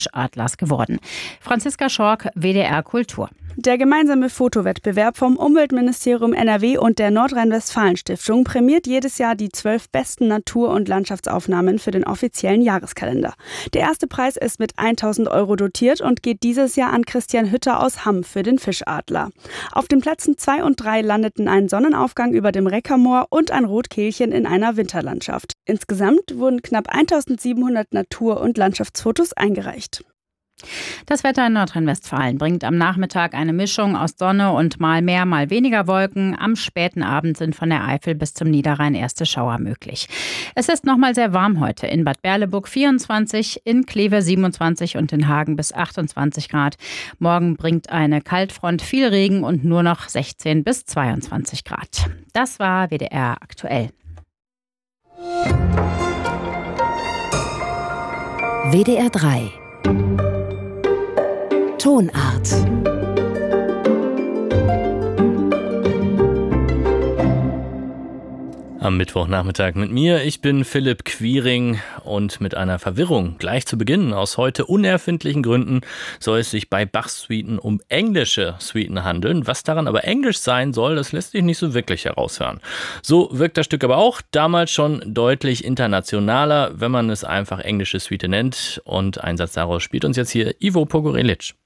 Fischadlers geworden. Franziska Schork, WDR Kultur. Der gemeinsame Fotowettbewerb vom Umweltministerium NRW und der Nordrhein-Westfalen-Stiftung prämiert jedes Jahr die 12 besten Natur- und Landschaftsaufnahmen für den offiziellen Jahreskalender. Der erste Preis ist mit 1.000 € dotiert und geht dieses Jahr an Christian Hütter aus Hamm für den Fischadler. Auf den Plätzen 2 und 3 landeten ein Sonnenaufgang über dem Reckermoor und ein Rotkehlchen in einer Winterlandschaft. Insgesamt wurden knapp 1.700 Natur- und Landschaftsfotos eingereicht. Das Wetter in Nordrhein-Westfalen bringt am Nachmittag eine Mischung aus Sonne und mal mehr, mal weniger Wolken. Am späten Abend sind von der Eifel bis zum Niederrhein erste Schauer möglich. Es ist nochmal sehr warm heute. In Bad Berleburg 24, in Kleve 27 und in Hagen bis 28 Grad. Morgen bringt eine Kaltfront viel Regen und nur noch 16 bis 22 Grad. Das war WDR aktuell. WDR 3 Tonart. Am Mittwochnachmittag mit mir. Ich bin Philipp Quiring und mit einer Verwirrung gleich zu Beginn. Aus heute unerfindlichen Gründen soll es sich bei Bach-Suiten um englische Suiten handeln. Was daran aber Englisch sein soll, das lässt sich nicht so wirklich heraushören. So wirkt das Stück aber auch damals schon deutlich internationaler, wenn man es einfach englische Suite nennt. Und ein Satz daraus spielt uns jetzt hier Ivo Pogorelic.